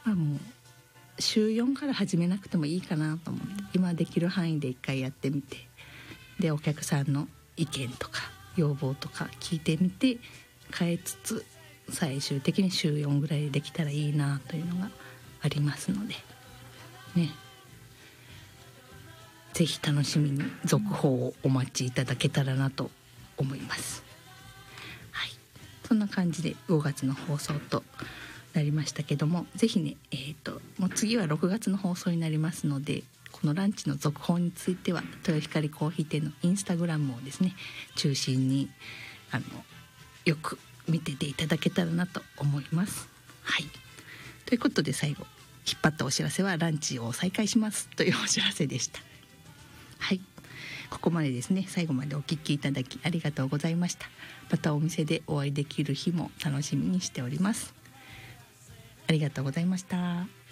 もう週4から始めなくてもいいかなと思って、今できる範囲で1回やってみて、でお客さんの意見とか要望とか聞いてみて変えつつ、最終的に週4ぐらいでできたらいいなというのがありますのでね、ぜひ楽しみに続報をお待ちいただけたらなと思います。はい、そんな感じで5月の放送となりましたけども、ぜひね、もう次は6月の放送になりますので、このランチの続報については豊光コーヒー店のインスタグラムをですね中心によく見てていただけたらなと思います。はい、ということで最後引っ張ったお知らせはランチを再開しますというお知らせでした。はい、ここまでですね、最後までお聞きいただきありがとうございました。またお店でお会いできる日も楽しみにしております。ありがとうございました。